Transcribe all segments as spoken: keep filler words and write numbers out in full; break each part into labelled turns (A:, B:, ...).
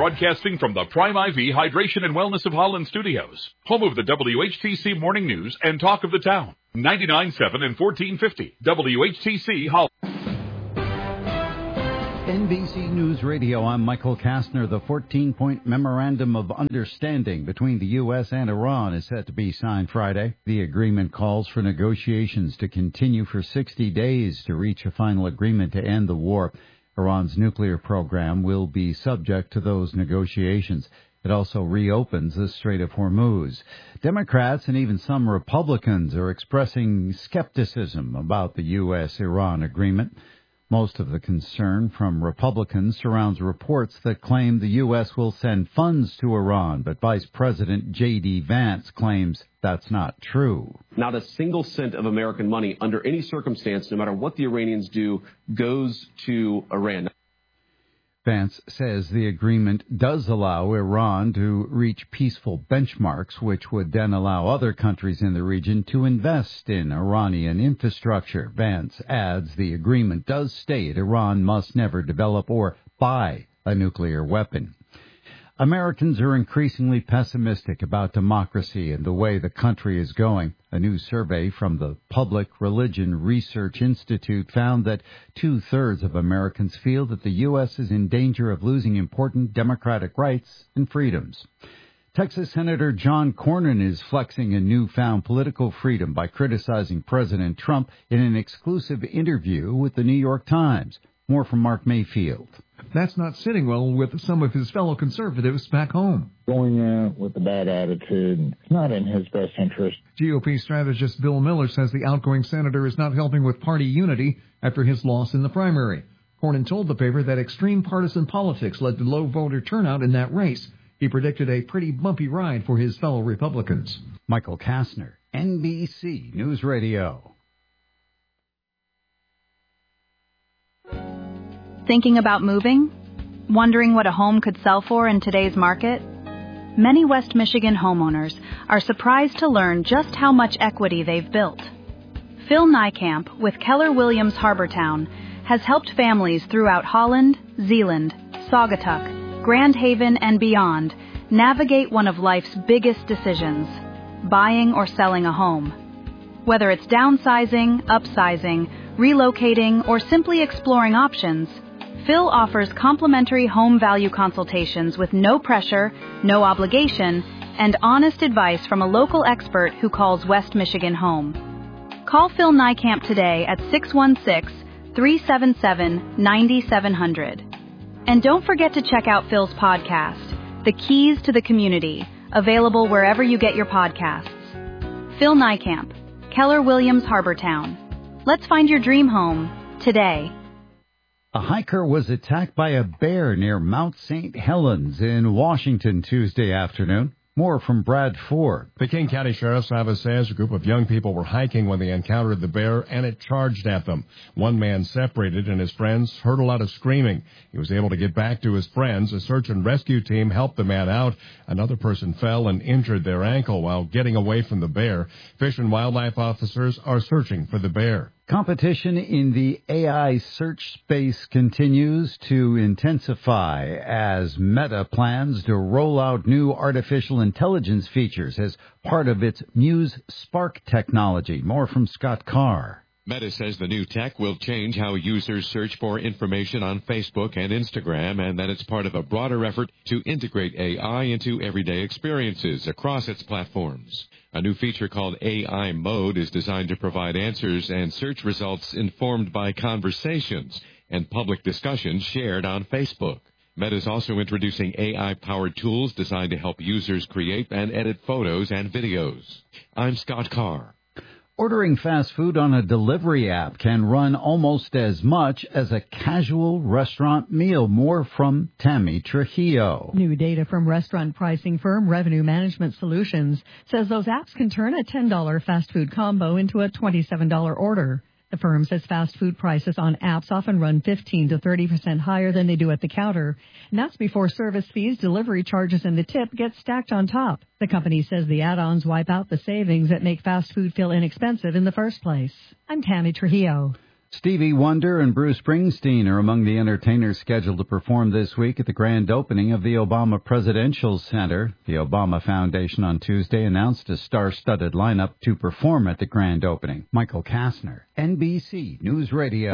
A: broadcasting from the Prime I V Hydration and Wellness of Holland Studios, home of the W H T C Morning News and Talk of the Town. ninety-nine point seven and fourteen fifty W H T C Holland.
B: N B C News Radio, I'm Michael Kastner. The fourteen-point Memorandum of Understanding between the U S and Iran is set to be signed Friday. The agreement calls for negotiations to continue for sixty days to reach a final agreement to end the war. Iran's nuclear program will be subject to those negotiations. It also reopens the Strait of Hormuz. Democrats and even some Republicans are expressing skepticism about the U S Iran agreement. Most of the concern from Republicans surrounds reports that claim the U S will send funds to Iran, but Vice President J D Vance claims that's not true.
C: Not a single cent of American money under any circumstance, no matter what the Iranians do, goes to Iran.
B: Vance says the agreement does allow Iran to reach peaceful benchmarks, which would then allow other countries in the region to invest in Iranian infrastructure. Vance adds the agreement does state Iran must never develop or buy a nuclear weapon. Americans are increasingly pessimistic about democracy and the way the country is going. A new survey from the Public Religion Research Institute found that two-thirds of Americans feel that the U S is in danger of losing important democratic rights and freedoms. Texas Senator John Cornyn is flexing a newfound political freedom by criticizing President Trump in an exclusive interview with the New York Times. More from Mark Mayfield.
D: That's not sitting well with some of his fellow conservatives back home.
E: Going out with a bad attitude, it's not in his best interest.
D: G O P strategist Bill Miller says the outgoing senator is not helping with party unity after his loss in the primary. Cornyn told the paper that extreme partisan politics led to low voter turnout in that race. He predicted a pretty bumpy ride for his fellow Republicans.
B: Michael Kastner, N B C News Radio.
F: Thinking about moving? Wondering what a home could sell for in today's market? Many West Michigan homeowners are surprised to learn just how much equity they've built. Phil Niekamp with Keller Williams Harbortown has helped families throughout Holland, Zeeland, Saugatuck, Grand Haven, and beyond navigate one of life's biggest decisions, buying or selling a home. Whether it's downsizing, upsizing, relocating, or simply exploring options, Phil offers complimentary home value consultations with no pressure, no obligation, and honest advice from a local expert who calls West Michigan home. Call Phil Niekamp today at six one six, three seven seven, nine seven zero zero. And don't forget to check out Phil's podcast, The Keys to the Community, available wherever you get your podcasts. Phil Niekamp, Keller Williams Harbortown. Let's find your dream home today.
B: A hiker was attacked by a bear near Mount Saint Helens in Washington Tuesday afternoon. More from Brad Ford.
G: The King County Sheriff's Office says a group of young people were hiking when they encountered the bear and it charged at them. One man separated and his friends heard a lot of screaming. He was able to get back to his friends. A search and rescue team helped the man out. Another person fell and injured their ankle while getting away from the bear. Fish and wildlife officers are searching for the bear.
B: Competition in the A I search space continues to intensify as Meta plans to roll out new artificial intelligence features as part of its Muse Spark technology. More from Scott Carr.
H: Meta says the new tech will change how users search for information on Facebook and Instagram, and that it's part of a broader effort to integrate A I into everyday experiences across its platforms. A new feature called A I Mode is designed to provide answers and search results informed by conversations and public discussions shared on Facebook. Meta is also introducing A I-powered tools designed to help users create and edit photos and videos. I'm Scott Carr.
B: Ordering fast food on a delivery app can run almost as much as a casual restaurant meal. More from Tammy Trujillo.
I: New data from restaurant pricing firm Revenue Management Solutions says those apps can turn a ten dollars fast food combo into a twenty-seven dollars order. The firm says fast food prices on apps often run fifteen to thirty percent higher than they do at the counter, and that's before service fees, delivery charges, and the tip get stacked on top. The company says the add-ons wipe out the savings that make fast food feel inexpensive in the first place. I'm Tammy Trujillo.
B: Stevie Wonder and Bruce Springsteen are among the entertainers scheduled to perform this week at the grand opening of the Obama Presidential Center. The Obama Foundation on Tuesday announced a star-studded lineup to perform at the grand opening. Michael Kastner, N B C News Radio.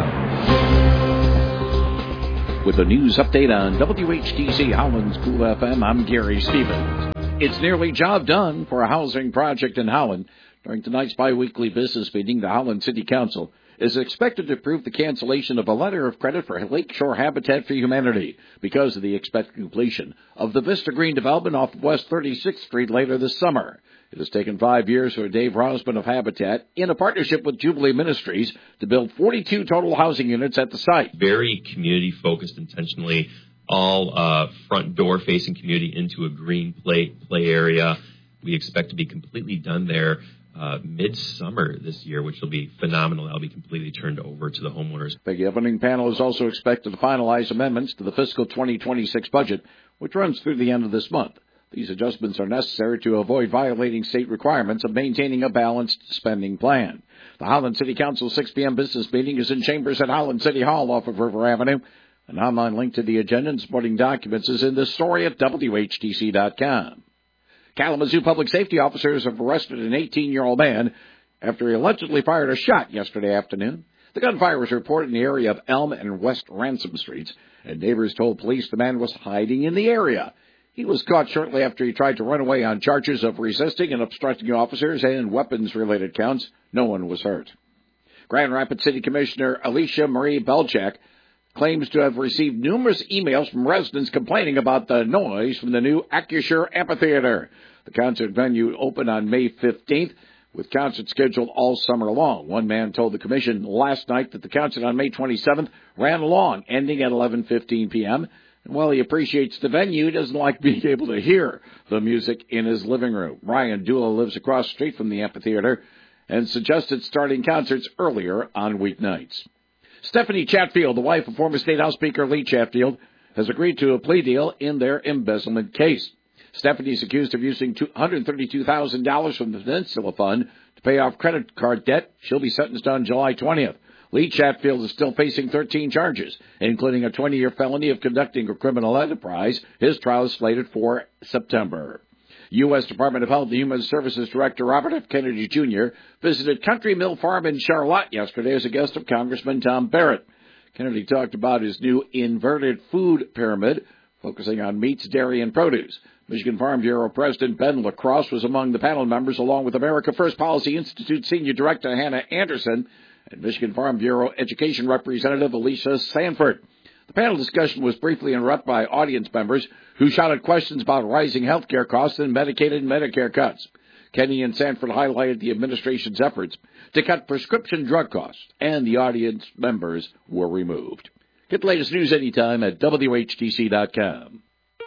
J: With a news update on W H T C Howland's Cool F M, I'm Gary Stevens. It's nearly job done for a housing project in Howland. During tonight's biweekly business meeting, the Howland City Council is expected to approve the cancellation of a letter of credit for Lakeshore Habitat for Humanity because of the expected completion of the Vista Green development off of West thirty-sixth Street later this summer. It has taken five years for Dave Rosman of Habitat, in a partnership with Jubilee Ministries, to build forty-two total housing units at the site.
K: Very community-focused intentionally, all uh, front door-facing community into a green play, play area. We expect to be completely done there Uh, mid-summer this year, which will be phenomenal. That'll be completely turned over to the homeowners.
J: The governing panel is also expected to finalize amendments to the fiscal twenty twenty-six budget, which runs through the end of this month. These adjustments are necessary to avoid violating state requirements of maintaining a balanced spending plan. The Howland City Council six p.m. business meeting is in chambers at Howland City Hall off of River Avenue. An online link to the agenda and supporting documents is in this story at W H T C dot com. Kalamazoo public safety officers have arrested an eighteen-year-old man after he allegedly fired a shot yesterday afternoon. The gunfire was reported in the area of Elm and West Ransom Streets, and neighbors told police the man was hiding in the area. He was caught shortly after he tried to run away on charges of resisting and obstructing officers and weapons-related counts. No one was hurt. Grand Rapids City Commissioner Alicia Marie Belchak claims to have received numerous emails from residents complaining about the noise from the new Acusure Amphitheater. The concert venue opened on May fifteenth, with concerts scheduled all summer long. One man told the commission last night that the concert on May twenty-seventh ran long, ending at eleven fifteen p.m., and while he appreciates the venue, he doesn't like being able to hear the music in his living room. Ryan Dula lives across the street from the amphitheater and suggested starting concerts earlier on weeknights. Stephanie Chatfield, the wife of former State House Speaker Lee Chatfield, has agreed to a plea deal in their embezzlement case. Stephanie is accused of using two hundred thirty-two thousand dollars from the Peninsula Fund to pay off credit card debt. She'll be sentenced on July twentieth. Lee Chatfield is still facing thirteen charges, including a twenty-year felony of conducting a criminal enterprise. His trial is slated for September. U S Department of Health and Human Services Director Robert F. Kennedy Junior visited Country Mill Farm in Charlotte yesterday as a guest of Congressman Tom Barrett. Kennedy talked about his new inverted food pyramid, focusing on meats, dairy, and produce. Michigan Farm Bureau President Ben LaCrosse was among the panel members, along with America First Policy Institute Senior Director Hannah Anderson and Michigan Farm Bureau Education Representative Alicia Sanford. The panel discussion was briefly interrupted by audience members who shouted questions about rising health care costs and Medicaid and Medicare cuts. Kenny and Sanford highlighted the administration's efforts to cut prescription drug costs, and the audience members were removed. Get the latest news anytime at W H T C dot com.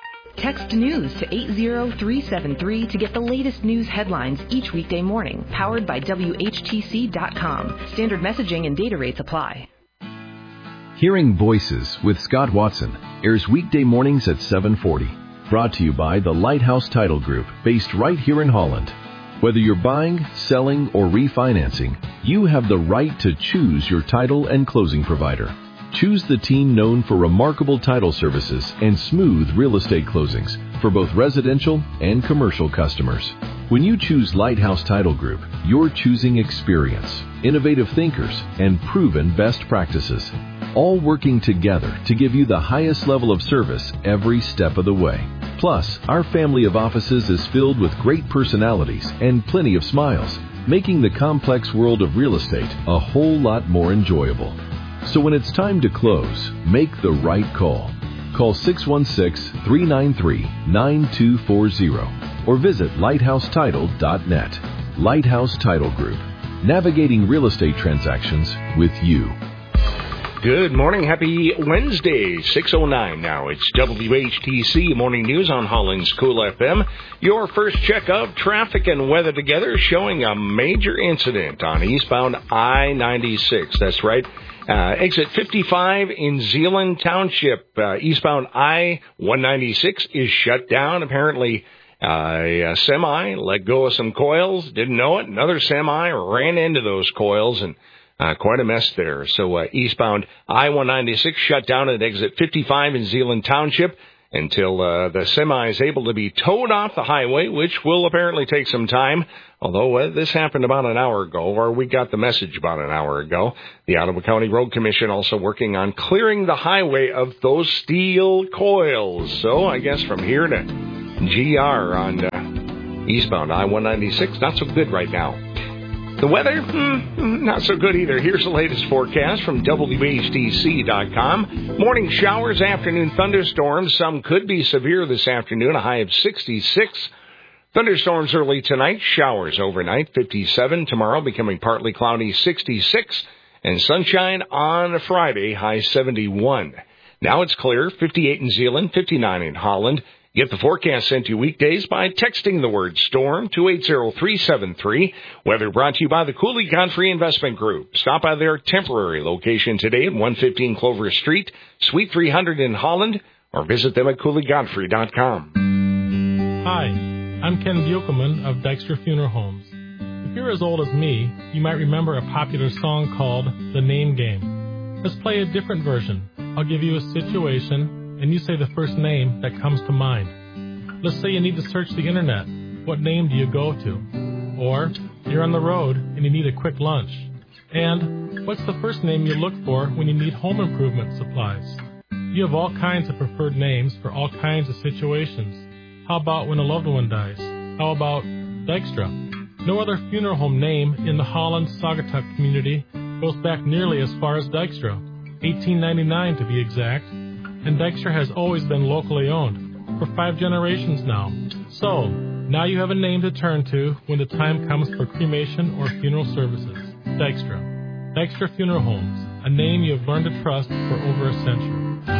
L: Text news to eight zero three seven three to get the latest news headlines each weekday morning. Powered by W H T C dot com. Standard messaging and data rates apply.
M: Hearing Voices with Scott Watson airs weekday mornings at seven forty. Brought to you by the Lighthouse Title Group, based right here in Holland. Whether you're buying, selling, or refinancing, you have the right to choose your title and closing provider. Choose the team known for remarkable title services and smooth real estate closings for both residential and commercial customers. When you choose Lighthouse Title Group, you're choosing experience, innovative thinkers, and proven best practices, all working together to give you the highest level of service every step of the way. Plus, our family of offices is filled with great personalities and plenty of smiles, making the complex world of real estate a whole lot more enjoyable. So when it's time to close, make the right call. Call six one six, three nine three, nine two four zero or visit lighthouse title dot net. Lighthouse Title Group, navigating real estate transactions with you.
N: Good morning. Happy Wednesday, six oh nine now. It's W H T C Morning News on Holland's Cool F M. Your first check of traffic and weather together, showing a major incident on eastbound I ninety-six. That's right. Uh, exit fifty-five in Zeeland Township. Uh, eastbound I one ninety-six is shut down. Apparently, uh, a semi let go of some coils. Didn't know it. Another semi ran into those coils and Uh, quite a mess there. So uh, eastbound I one ninety-six shut down at exit fifty-five in Zeeland Township until uh, the semi is able to be towed off the highway, which will apparently take some time. Although uh, this happened about an hour ago, or we got the message about an hour ago. The Ottawa County Road Commission also working on clearing the highway of those steel coils. So I guess from here to G R on uh, eastbound I one ninety-six, not so good right now. The weather, hmm, not so good either. Here's the latest forecast from W H T C dot com. Morning showers, afternoon thunderstorms. Some could be severe this afternoon, a high of sixty-six. Thunderstorms early tonight, showers overnight, fifty-seven. Tomorrow becoming partly cloudy, sixty-six. And sunshine on Friday, high seventy-one. Now it's clear, fifty-eight in Zeeland, fifty-nine in Holland. Get the forecast sent to you weekdays by texting the word storm to eight zero three seven three. Weather brought to you by the Cooley Godfrey Investment Group. Stop by their temporary location today at one fifteen Clover Street, Suite three hundred in Holland, or visit them at Cooley Godfrey dot com.
O: Hi. I'm Ken Buchelman of Dykstra Funeral Homes. If you're as old as me, you might remember a popular song called The Name Game. Let's play a different version. I'll give you a situation, and you say the first name that comes to mind. Let's say you need to search the internet. What name do you go to? Or you're on the road and you need a quick lunch. And what's the first name you look for when you need home improvement supplies? You have all kinds of preferred names for all kinds of situations. How about when a loved one dies? How about Dykstra? No other funeral home name in the Holland-Saugatuck community goes back nearly as far as Dykstra, eighteen ninety-nine to be exact, and Dykstra has always been locally owned, for five generations now. So, now you have a name to turn to when the time comes for cremation or funeral services. Dykstra. Dykstra Funeral Homes, a name you have learned to trust for over a century.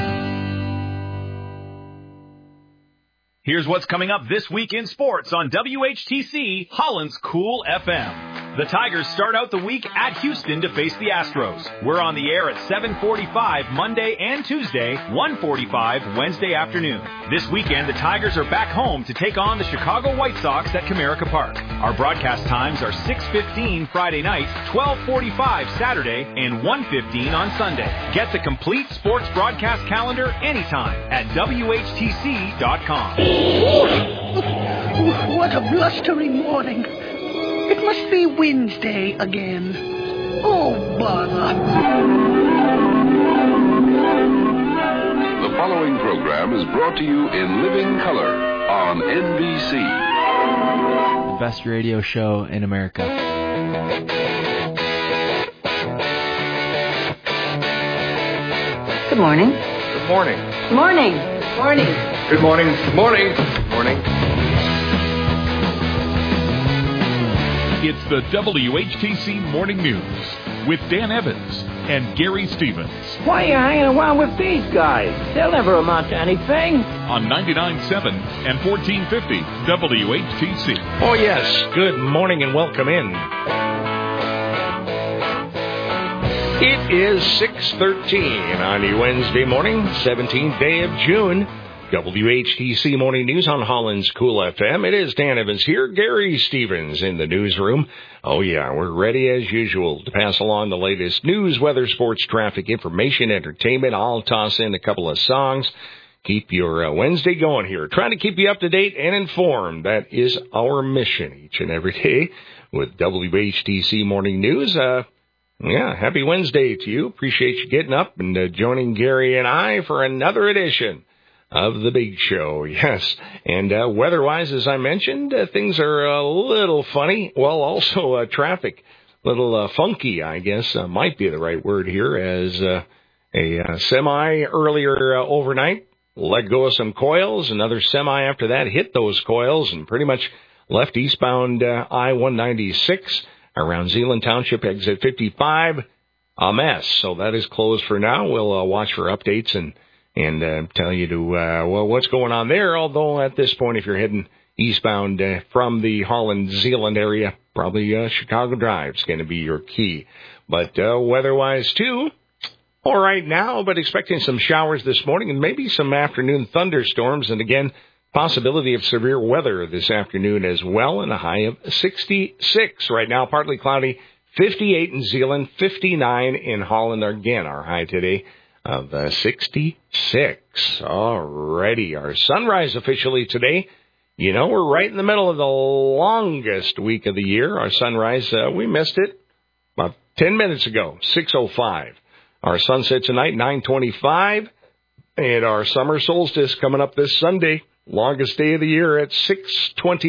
P: Here's what's coming up this week in sports on W H T C, Holland's Cool F M. The Tigers start out the week at Houston to face the Astros. We're on the air at seven forty-five Monday and Tuesday, one forty-five Wednesday afternoon. This weekend, the Tigers are back home to take on the Chicago White Sox at Comerica Park. Our broadcast times are six fifteen Friday night, twelve forty-five Saturday, and one fifteen on Sunday. Get the complete sports broadcast calendar anytime at W H T C dot com.
Q: What a blustering morning. It must be Wednesday again. Oh, bother.
R: The following program is brought to you in living color on N B C.
S: The best radio show in America.
T: Good morning.
U: Good morning.
T: Good morning. Good morning.
U: Good morning. Good morning. Good morning.
A: It's the W H T C Morning News with Dan Evans and Gary Stevens.
V: Why are you hanging around with these guys? They'll never amount to anything.
A: On ninety-nine point seven and fourteen fifty W H T C.
N: Oh, yes. Good morning and welcome in. It is six thirteen on a Wednesday morning, seventeenth day of June. W H T C Morning News on Holland's Cool F M. It is Dan Evans here, Gary Stevens in the newsroom. Oh, yeah, we're ready as usual to pass along the latest news, weather, sports, traffic, information, entertainment. I'll toss in a couple of songs. Keep your uh, Wednesday going here. Trying to keep you up to date and informed. That is our mission each and every day with W H T C Morning News. Uh, yeah, happy Wednesday to you. Appreciate you getting up and uh, joining Gary and I for another edition of the big show, yes. And uh, weather-wise, as I mentioned, uh, things are a little funny. Well, also uh, traffic, a little uh, funky, I guess, uh, might be the right word here, as uh, a uh, semi earlier uh, overnight let go of some coils. Another semi after that hit those coils and pretty much left eastbound uh, I one ninety-six around Zeeland Township, exit fifty-five, a mess. So that is closed for now. We'll uh, watch for updates and And uh, tell you to, uh, well, what's going on there. Although at this point, if you're heading eastbound uh, from the Holland-Zeeland area, probably uh, Chicago Drive is going to be your key. But uh, weather-wise, too, all right now, but expecting some showers this morning and maybe some afternoon thunderstorms. And again, possibility of severe weather this afternoon as well, and a high of sixty-six. Right now, partly cloudy, fifty-eight in Zeeland, fifty-nine in Holland. Again, our high today of uh, sixty-six. Alrighty, our sunrise officially today. You know, we're right in the middle of the longest week of the year. Our sunrise, uh, we missed it about ten minutes ago, six oh five. Our sunset tonight, nine twenty-five. And our summer solstice coming up this Sunday, longest day of the year at six twenty.